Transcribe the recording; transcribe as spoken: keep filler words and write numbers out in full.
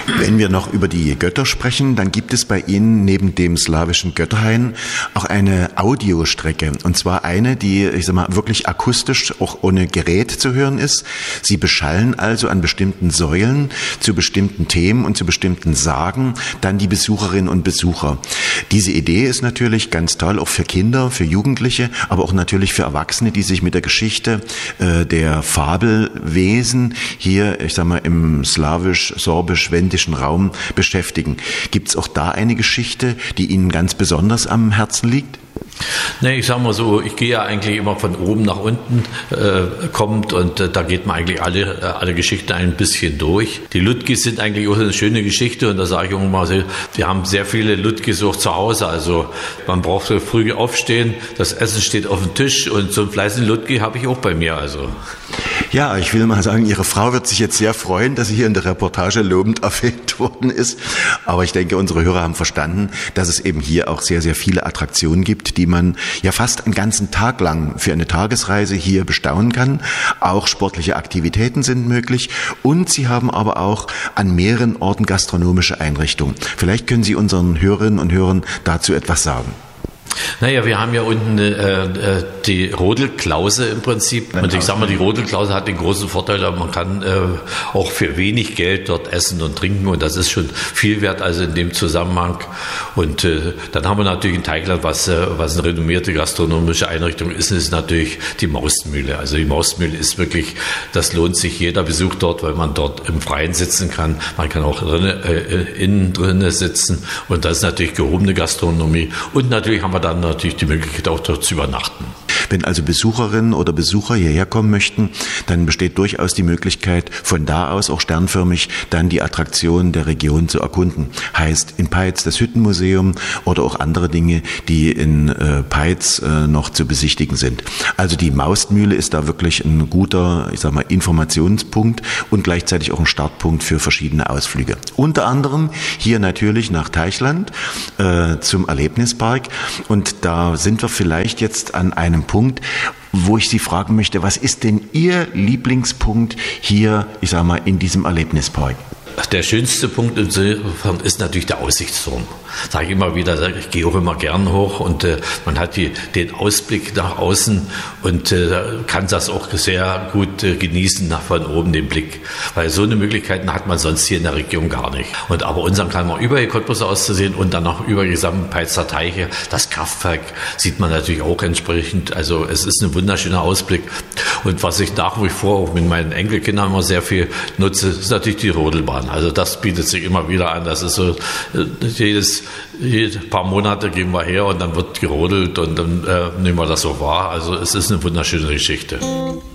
Wenn wir noch über die Götter sprechen, dann gibt es bei Ihnen neben dem slawischen Götterhain auch eine Audiostrecke. Und zwar eine, die, ich sag mal, wirklich akustisch auch ohne Gerät zu hören ist. Sie beschallen also an bestimmten Säulen zu bestimmten Themen und zu bestimmten Sagen dann die Besucherinnen und Besucher. Diese Idee ist natürlich ganz toll, auch für Kinder, für Jugendliche, aber auch natürlich für Erwachsene, die sich mit der Geschichte äh, der Fabelwesen hier, ich sag mal, im slawisch-sorbisch-wendischen Raum beschäftigen. Gibt es auch da eine Geschichte, die Ihnen ganz besonders am Herzen liegt? Nee, ich sag mal so, ich gehe ja eigentlich immer von oben nach unten äh, kommt und äh, da geht man eigentlich alle, äh, alle Geschichten ein bisschen durch. Die Ludgis sind eigentlich auch eine schöne Geschichte und da sage ich auch mal so, wir haben sehr viele Ludgis auch zu Hause, also man braucht so früh aufstehen, das Essen steht auf dem Tisch und so einen fleißigen Ludgi habe ich auch bei mir, also. Ja, ich will mal sagen, Ihre Frau wird sich jetzt sehr freuen, dass sie hier in der Reportage lobend erwähnt worden ist. Aber ich denke, unsere Hörer haben verstanden, dass es eben hier auch sehr, sehr viele Attraktionen gibt, die man ja fast einen ganzen Tag lang für eine Tagesreise hier bestaunen kann. Auch sportliche Aktivitäten sind möglich. Und Sie haben aber auch an mehreren Orten gastronomische Einrichtungen. Vielleicht können Sie unseren Hörerinnen und Hörern dazu etwas sagen. Naja, wir haben ja unten äh, die Rodelklause im Prinzip. Und ich sag mal, die Rodelklause hat den großen Vorteil, man kann äh, auch für wenig Geld dort essen und trinken und das ist schon viel wert, also in dem Zusammenhang. Und äh, dann haben wir natürlich in Teigland, was, äh, was eine renommierte gastronomische Einrichtung ist, ist natürlich die Mausmühle. Also die Mausmühle ist wirklich, das lohnt sich jeder Besuch dort, weil man dort im Freien sitzen kann. Man kann auch drinne, äh, innen drinnen sitzen und das ist natürlich gehobene Gastronomie. Und natürlich haben wir dann natürlich die Möglichkeit, auch dort zu übernachten. Wenn also Besucherinnen oder Besucher hierher kommen möchten, dann besteht durchaus die Möglichkeit, von da aus auch sternförmig dann die Attraktionen der Region zu erkunden. Heißt in Peitz das Hüttenmuseum oder auch andere Dinge, die in äh, Peitz äh, noch zu besichtigen sind. Also die Mausmühle ist da wirklich ein guter, ich sag mal, Informationspunkt und gleichzeitig auch ein Startpunkt für verschiedene Ausflüge. Unter anderem hier natürlich nach Teichland äh, zum Erlebnispark und da sind wir vielleicht jetzt an einem Punkt, wo ich Sie fragen möchte, was ist denn Ihr Lieblingspunkt hier, ich sage mal, in diesem Erlebnispark? Der schönste Punkt insofern ist natürlich der Aussichtsturm. Sage ich immer wieder, ich gehe auch immer gern hoch und äh, man hat die, den Ausblick nach außen und äh, kann das auch sehr gut äh, genießen, nach von oben den Blick. Weil so eine Möglichkeiten hat man sonst hier in der Region gar nicht. Und aber unseren kann man über die Cottbus auszusehen und dann noch über die gesamten Peitzer Teiche. Das Kraftwerk sieht man natürlich auch entsprechend. Also es ist ein wunderschöner Ausblick. Und was ich nach wie vor auch mit meinen Enkelkindern immer sehr viel nutze, ist natürlich die Rodelbahn. Also das bietet sich immer wieder an. Das ist so, jedes, jedes paar Monate gehen wir her und dann wird gerodelt und dann äh, nehmen wir das so wahr. Also es ist eine wunderschöne Geschichte.